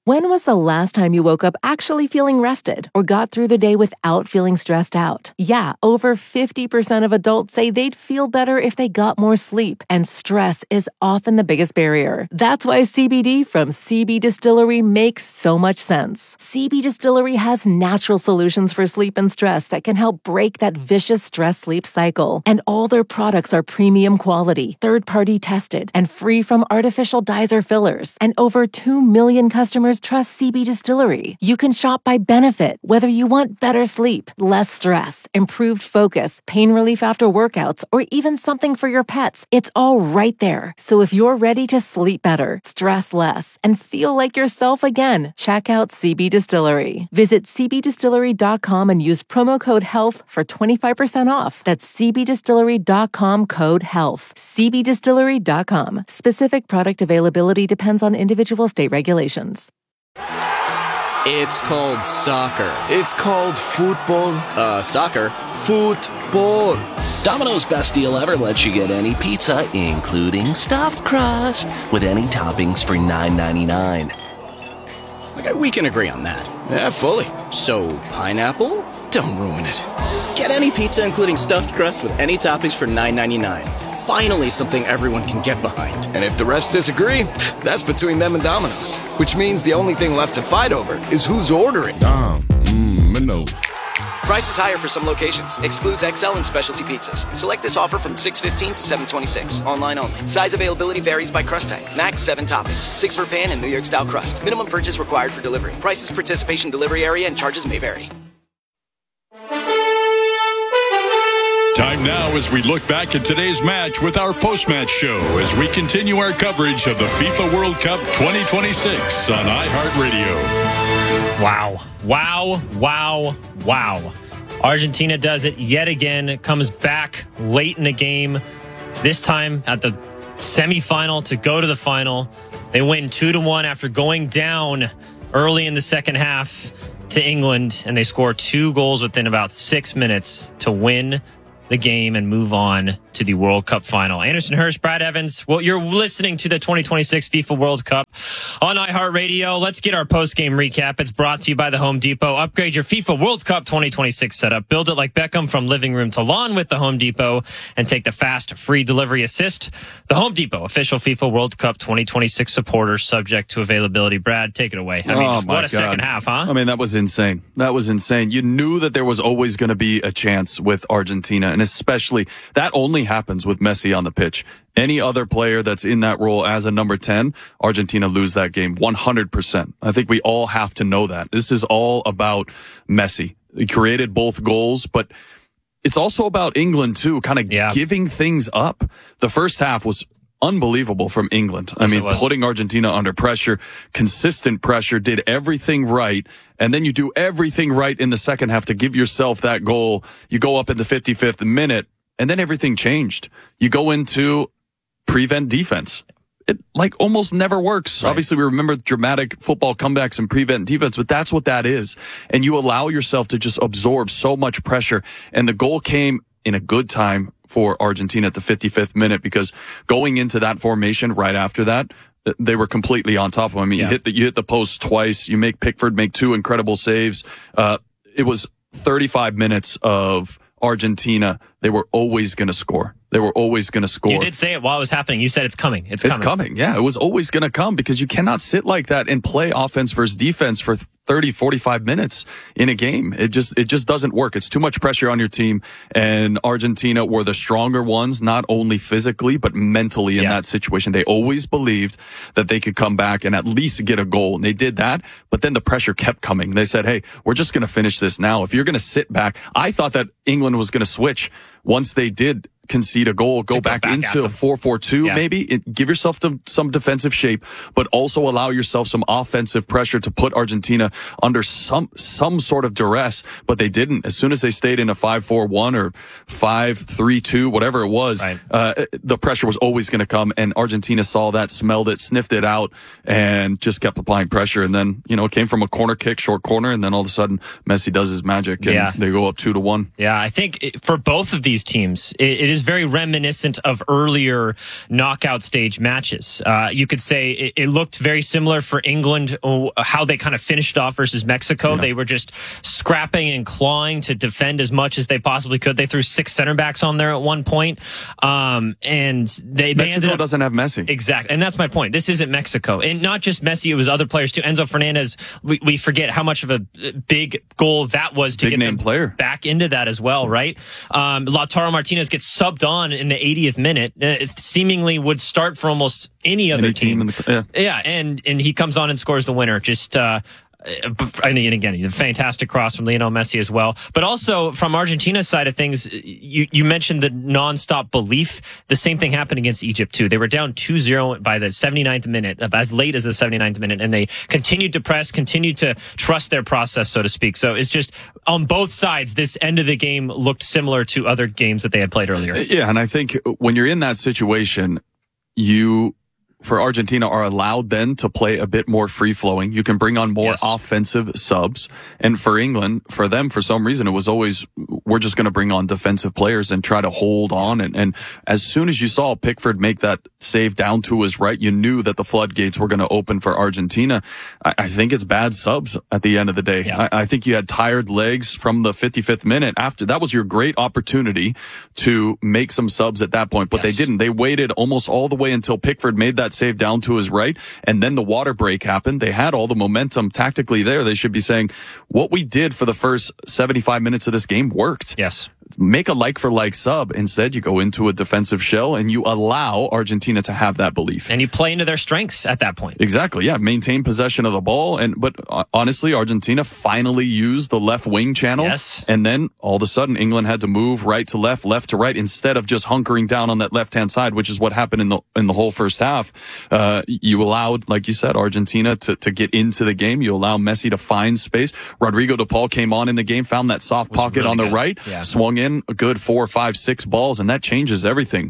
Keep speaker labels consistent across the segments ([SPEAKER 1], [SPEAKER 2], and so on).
[SPEAKER 1] When was the last time you woke up actually feeling rested or got through the day without feeling stressed out? Yeah, over 50% of adults say they'd feel better if they got more sleep, and stress is often the biggest barrier. That's why CBD from CB Distillery makes so much sense. CB Distillery has natural solutions for sleep and stress that can help break that vicious stress-sleep cycle. And all their products are premium quality, third-party tested, and free from artificial dyes or fillers. And over 2 million customers trust CB Distillery. You can shop by benefit, whether you want better sleep, less stress, improved focus, pain relief after workouts, or even something for your pets. It's all right there. So if you're ready to sleep better, stress less, and feel like yourself again, check out CB Distillery. Visit cbdistillery.com and use promo code HEALTH for 25% off. That's cbdistillery.com, code HEALTH. cbdistillery.com. Specific product availability depends on individual state regulations.
[SPEAKER 2] It's called soccer.
[SPEAKER 3] It's called football.
[SPEAKER 2] Soccer.
[SPEAKER 3] Football.
[SPEAKER 4] Domino's best deal ever lets you get any pizza, including stuffed crust, with any toppings for $9.99.
[SPEAKER 2] Okay, we can agree on that.
[SPEAKER 3] Yeah, fully.
[SPEAKER 2] So, pineapple?
[SPEAKER 3] Don't ruin it.
[SPEAKER 2] Get any pizza, including stuffed crust, with any toppings for $9.99. Finally, something everyone can get behind.
[SPEAKER 3] And if the rest disagree, that's between them and Domino's. Which means the only thing left to fight over is who's ordering.
[SPEAKER 5] Domino's.
[SPEAKER 6] Price is higher for some locations. Excludes XL and specialty pizzas. Select this offer from 6/15 to 7/26. Online only. Size availability varies by crust type. Max 7 toppings. 6 for pan and New York style crust. Minimum purchase required for delivery. Prices, participation, delivery area, and charges may vary.
[SPEAKER 7] Time now as we look back at today's match with our post-match show as we continue our coverage of the FIFA World Cup 2026 on iHeartRadio.
[SPEAKER 8] Wow. Argentina does it yet again. It comes back late in the game, this time at the semifinal to go to the final. They win 2-1 after going down early in the second half to England, and they score 2 goals within about 6 minutes to win the game and move on to the World Cup final. Anderson Hirsch, Brad Evans. Well, you're listening to the 2026 FIFA World Cup on iHeartRadio. Let's get our post-game recap. It's brought to you by the Home Depot. Upgrade your FIFA World Cup 2026 setup. Build it like Beckham from living room to lawn with the Home Depot and take the fast, free delivery assist. The Home Depot, official FIFA World Cup 2026 supporter, subject to availability. Brad, take it away. What a second half, huh?
[SPEAKER 9] I mean, that was insane. You knew that there was always going to be a chance with Argentina, and especially that only happens with Messi on the pitch. Any other player that's in that role as a number 10, Argentina lose that game 100%. I think we all have to know that. This is all about Messi. He created both goals, but it's also about England too, kind of giving things up. The first half was unbelievable from England. I mean, putting Argentina under pressure, consistent pressure, did everything right. And then you do everything right in the second half to give yourself that goal. You go up in the 55th minute, and then everything changed. You go into prevent defense. It almost never works. Right. Obviously, we remember dramatic football comebacks and prevent defense, but that's what that is. And you allow yourself to just absorb so much pressure. And the goal came in a good time for Argentina at the 55th minute, because going into that formation right after that, they were completely on top of him. I mean, you hit the post twice. You make Pickford make 2 incredible saves. It was 35 minutes of Argentina. They were always going to score. You
[SPEAKER 8] did say it while it was happening. You said it's coming. It's
[SPEAKER 9] coming. Yeah, it was always going to come, because you cannot sit like that and play offense versus defense for 30, 45 minutes in a game. It just doesn't work. It's too much pressure on your team. And Argentina were the stronger ones, not only physically, but mentally in that situation. They always believed that they could come back and at least get a goal. And they did that. But then the pressure kept coming. They said, hey, we're just going to finish this now. If you're going to sit back, I thought that England was going to switch once they did concede a goal, go back into a 4-4-2 maybe. Give yourself some defensive shape, but also allow yourself some offensive pressure to put Argentina under some sort of duress, but they didn't. As soon as they stayed in a 5-4-1 or 5-3-2, whatever it was, the pressure was always going to come, and Argentina saw that, smelled it, sniffed it out, and just kept applying pressure. And then, it came from a corner kick, short corner, and then all of a sudden Messi does his magic, and they go up 2-1.
[SPEAKER 8] Yeah, I think for both of these teams, it is is very reminiscent of earlier knockout stage matches. You could say it looked very similar for England, how they kind of finished off versus Mexico. Yeah. They were just scrapping and clawing to defend as much as they possibly could. They threw 6 center backs on there at one point. And they
[SPEAKER 9] Mexico
[SPEAKER 8] ended up,
[SPEAKER 9] doesn't have Messi.
[SPEAKER 8] Exactly. And that's my point. This isn't Mexico. And not just Messi, it was other players too. Enzo Fernandez, we forget how much of a big goal that was to get them back into that as well, right? Lautaro Martinez gets subbed on in the 80th minute. Seemingly would start for almost any other team. Yeah, and he comes on and scores the winner. Just and again, a fantastic cross from Lionel Messi as well. But also from Argentina's side of things, you mentioned the nonstop belief. The same thing happened against Egypt too. They were down 2-0 by the 79th minute, as late as the 79th minute, and they continued to press, continued to trust their process, so to speak. So it's just on both sides, this end of the game looked similar to other games that they had played earlier.
[SPEAKER 9] Yeah, and I think when you're in that situation, for Argentina, are allowed then to play a bit more free-flowing. You can bring on more offensive subs. And for England, for them, for some reason, it was always, we're just going to bring on defensive players and try to hold on. And as soon as you saw Pickford make that save down to his right, you knew that the floodgates were going to open for Argentina. I think it's bad subs at the end of the day. Yeah. I think you had tired legs from the 55th minute after. That was your great opportunity to make some subs at that point, but they didn't. They waited almost all the way until Pickford made that save down to his right, and then the water break happened. They had all the momentum tactically there. They should be saying, what we did for the first 75 minutes of this game worked.
[SPEAKER 8] Yes.
[SPEAKER 9] Make a like-for-like sub. Instead, you go into a defensive shell, and you allow Argentina to have that belief.
[SPEAKER 8] And you play into their strengths at that point.
[SPEAKER 9] Exactly, yeah. Maintain possession of the ball. But honestly, Argentina finally used the left wing channel.
[SPEAKER 8] Yes.
[SPEAKER 9] And then, all of a sudden, England had to move right to left to right, instead of just hunkering down on that left-hand side, which is what happened in the whole first half. You allowed, like you said, Argentina to get into the game. You allow Messi to find space. Rodrigo de Paul came on in the game, found that soft pocket really on the right, swung in a good 4, 5, 6 balls, and that changes everything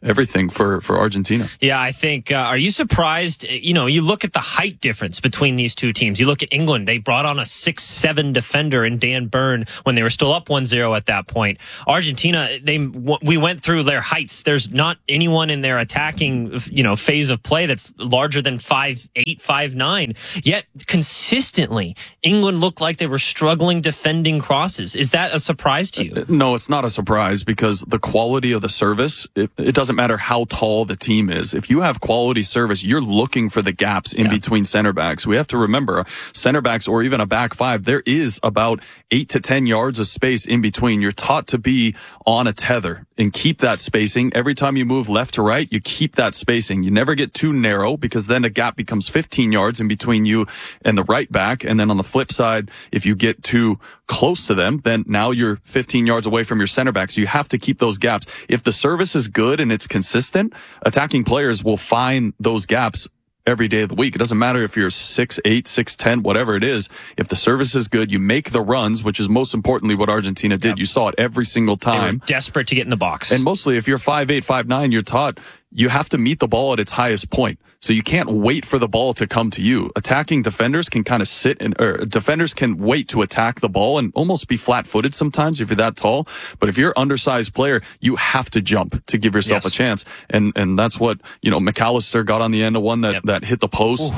[SPEAKER 9] for Argentina.
[SPEAKER 8] Yeah, I think, are you surprised? You look at the height difference between these two teams. You look at England, they brought on a 6'7" defender in Dan Burn when they were still up 1-0 at that point. Argentina, we went through their heights. There's not anyone in their attacking, phase of play that's larger than 5'8", 5'9". Yet consistently, England looked like they were struggling defending crosses. Is that a surprise to you?
[SPEAKER 9] No, it's not a surprise, because the quality of the service, it doesn't matter how tall the team is. If you have quality service, you're looking for the gaps in between center backs. We have to remember, center backs or even a back five, there is about 8 to 10 yards of space in between. You're taught to be on a tether and keep that spacing. Every time you move left to right, you keep that spacing. You never get too narrow, because then a gap becomes 15 yards in between you and the right back. And then on the flip side, if you get too close to them, then now you're 15 yards away from your center back. So you have to keep those gaps. If the service is good and it's consistent, attacking players will find those gaps every day of the week. It doesn't matter if you're 6'8", 6'10", whatever it is. If the service is good, you make the runs, which is most importantly what Argentina did. Yep. You saw it every single time.
[SPEAKER 8] They were desperate to get in the box.
[SPEAKER 9] And mostly if you're 5'8", 5'9", you're taught you have to meet the ball at its highest point. So you can't wait for the ball to come to you. Attacking defenders can kind of defenders can wait to attack the ball and almost be flat-footed sometimes if you're that tall. But if you're an undersized player, you have to jump to give yourself a chance. And that's what, McAllister got on the end of one that hit the post.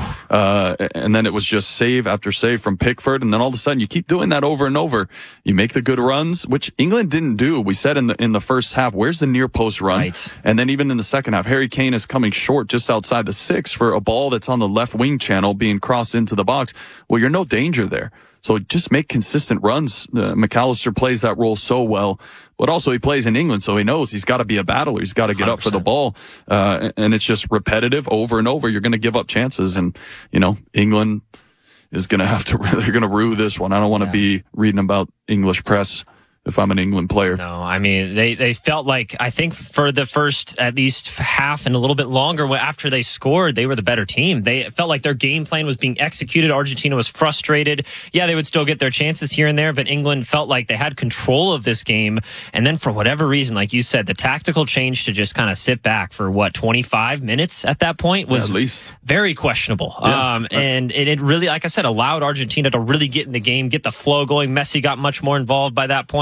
[SPEAKER 9] And then it was just save after save from Pickford. And then all of a sudden you keep doing that over and over. You make the good runs, which England didn't do. We said in the first half, where's the near post run?
[SPEAKER 8] Right.
[SPEAKER 9] And then even in the second half, Harry Kane is coming short just outside the 6 for a ball that's on the left wing channel being crossed into the box. Well, you're no danger there. So just make consistent runs. McAllister plays that role so well, but also he plays in England, so he knows he's got to be a battler. He's got to get 100%. Up for the ball. And it's just repetitive over and over. You're going to give up chances. And, England is going to they're going to rue this one. I don't want to be reading about English press if I'm an England player.
[SPEAKER 8] No, I mean, they felt like, I think for the first at least half and a little bit longer after they scored, they were the better team. They felt like their game plan was being executed. Argentina was frustrated. Yeah, they would still get their chances here and there, but England felt like they had control of this game. And then for whatever reason, like you said, the tactical change to just kind of sit back for 25 minutes at that point was
[SPEAKER 9] at least
[SPEAKER 8] very questionable.
[SPEAKER 9] Yeah.
[SPEAKER 8] And it really, like I said, allowed Argentina to really get in the game, get the flow going. Messi got much more involved by that point.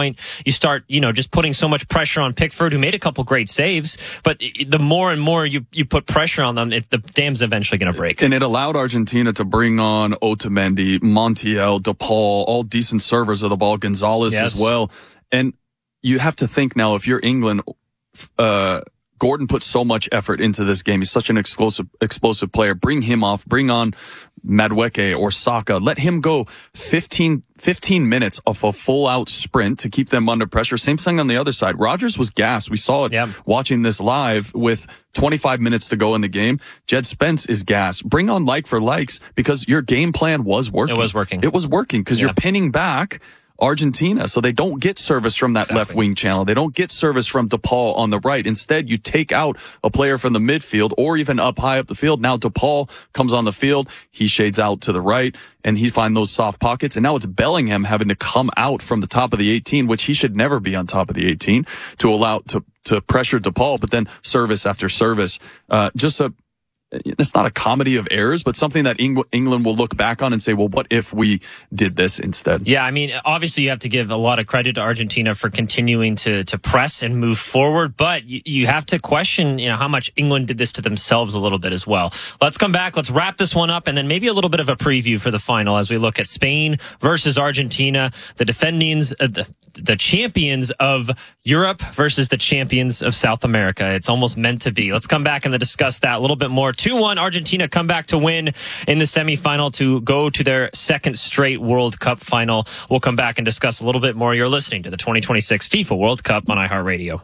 [SPEAKER 8] point, you start, just putting so much pressure on Pickford, who made a couple great saves. But the more and more you put pressure on them, the dam's eventually going to break.
[SPEAKER 9] And it allowed Argentina to bring on Otamendi, Montiel, DePaul, all decent servers of the ball, Gonzalez as well. And you have to think now, if you're England, Gordon put so much effort into this game. He's such an explosive player. Bring him off. Bring on Madueke or Saka. Let him go 15 minutes of a full-out sprint to keep them under pressure. Same thing on the other side. Rodgers was gassed. We saw it watching this live with 25 minutes to go in the game. Jed Spence is gassed. Bring on like for likes because your game plan was working.
[SPEAKER 8] It was working.
[SPEAKER 9] It was working because you're pinning back Argentina, so they don't get service from that left wing channel. They don't get service from DePaul on the right. Instead, you take out a player from the midfield or even up high up the field. Now DePaul comes on the field. He shades out to the right, and he finds those soft pockets. And now it's Bellingham having to come out from the top of the 18, which he should never be on top of the 18, to allow to pressure DePaul, but then service after service. It's not a comedy of errors, but something that England will look back on and say, well, what if we did this instead?
[SPEAKER 8] Yeah, I mean, obviously you have to give a lot of credit to Argentina for continuing to press and move forward, but you have to question, how much England did this to themselves a little bit as well. Let's come back. Let's wrap this one up, and then maybe a little bit of a preview for the final as we look at Spain versus Argentina, the the champions of Europe versus the champions of South America. It's almost meant to be. Let's come back and discuss that a little bit more. 2-1, Argentina come back to win in the semifinal to go to their second straight World Cup final. We'll come back and discuss a little bit more. You're listening to the 2026 FIFA World Cup on iHeartRadio.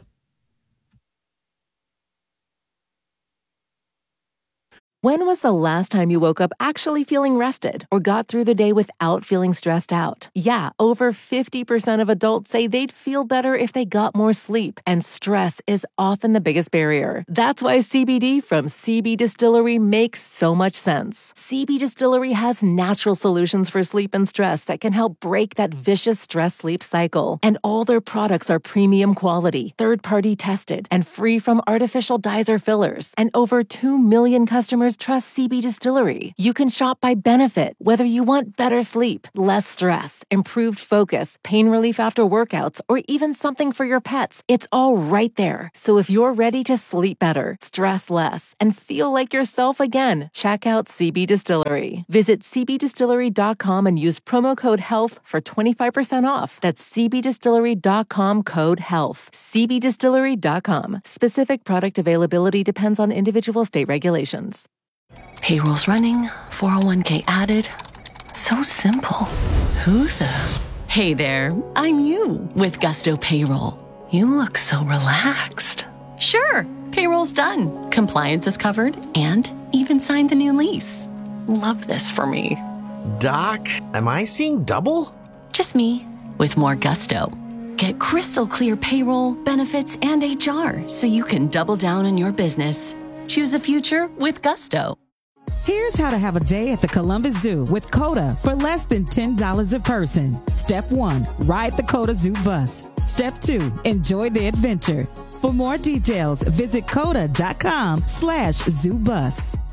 [SPEAKER 1] When was the last time you woke up actually feeling rested or got through the day without feeling stressed out? Yeah, over 50% of adults say they'd feel better if they got more sleep, and stress is often the biggest barrier. That's why CBD from CB Distillery makes so much sense. CB Distillery has natural solutions for sleep and stress that can help break that vicious stress-sleep cycle. And all their products are premium quality, third-party tested, and free from artificial dyes or fillers. And over 2 million customers trust CB Distillery. You can shop by benefit, whether you want better sleep, less stress, improved focus, pain relief after workouts, or even something for your pets. It's all right there. So if you're ready to sleep better, stress less, and feel like yourself again, check out CB Distillery. Visit cbdistillery.com and use promo code HEALTH for 25% off. That's cbdistillery.com, code HEALTH. cbdistillery.com. Specific product availability depends on individual state regulations.
[SPEAKER 10] Payroll's running, 401k added. So simple. Who the? Hey there, I'm you with Gusto Payroll. You look so relaxed. Sure, payroll's done. Compliance is covered and even signed the new lease. Love this for me.
[SPEAKER 11] Doc, am I seeing double?
[SPEAKER 10] Just me with more gusto. Get crystal clear payroll, benefits, and HR so you can double down on your business. Choose a future with Gusto.
[SPEAKER 12] Here's how to have a day at the Columbus Zoo with COTA for less than $10 a person. Step 1, ride the COTA Zoo bus. Step 2, enjoy the adventure. For more details, visit COTA.com/ZooBus.